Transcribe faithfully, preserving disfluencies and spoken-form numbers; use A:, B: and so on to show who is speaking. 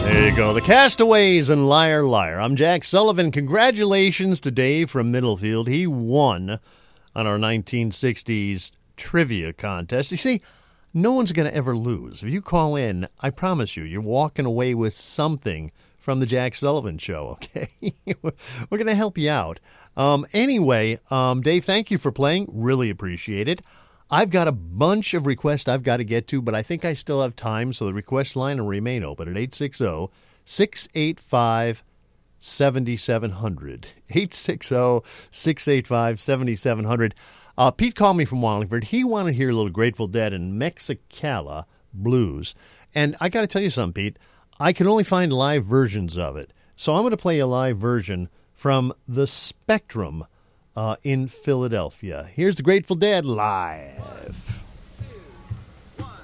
A: There you go. The Castaways and Liar Liar. I'm Jack Sullivan. Congratulations to Dave from Middlefield. He won on our nineteen sixties trivia contest. You see, no one's going to ever lose. If you call in, I promise you, you're walking away with something from the Jack Sullivan Show, okay? We're going to help you out. Um, anyway, um, Dave, thank you for playing. Really appreciate it. I've got a bunch of requests I've got to get to, but I think I still have time, so the request line will remain open at eight six zero, six eight five, seven seven zero zero. eight six zero, six eight five, seven seven zero zero. Uh, Pete called me from Wallingford. He wanted to hear a little Grateful Dead and Mexicala blues. And I got to tell you something, Pete. I can only find live versions of it. So I'm going to play a live version from the Spectrum uh, in Philadelphia. Here's the Grateful Dead live.